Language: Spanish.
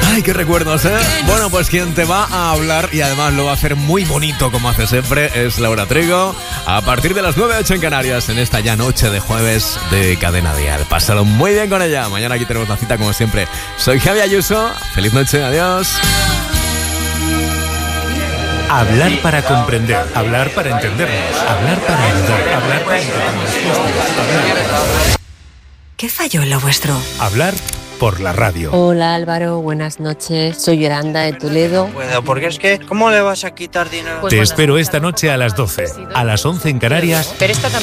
Ay, qué recuerdos, ¿eh? Bueno, pues quien te va a hablar y además lo va a hacer muy bonito como hace siempre es Laura Trigo. A partir de las 9:08 en Canarias, en esta ya noche de jueves de Cadena Dial. Pásalo muy bien con ella. Mañana aquí tenemos la cita como siempre. Soy Javi Ayuso. Feliz noche, adiós. Hablar para comprender, hablar para entendernos, hablar para ayudar, hablar para entendernos. ¿Qué falló en lo vuestro? Hablar por la radio. Hola Álvaro, buenas noches. Soy Yolanda de Toledo. No puedo, porque es que, ¿cómo le vas a quitar dinero? Te espero esta noche a las 12, a las 11 en Canarias. Pero esta